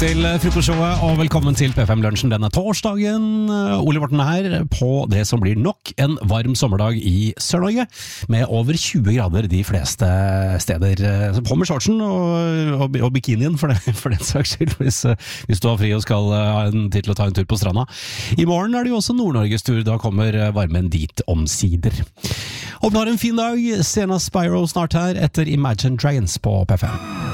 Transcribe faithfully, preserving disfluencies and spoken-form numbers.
til frokostshowet, og velkommen til P fem-lunsjen denne torsdagen. Ole Morten her på det som blir nok en varm sommerdag i Sør-Norge, med over tjue grader de fleste steder. Så på med shortsen og, og, og bikinien, for, det, for den saks skyld, hvis, hvis du har fri og skal ha en tid til å ta en tur på stranda. I morgen er det jo også Nord-Norges tur, da kommer varmen dit omsider. Håper du har en fin dag. Sena Spyro snart her etter Imagine Dragons på P fem.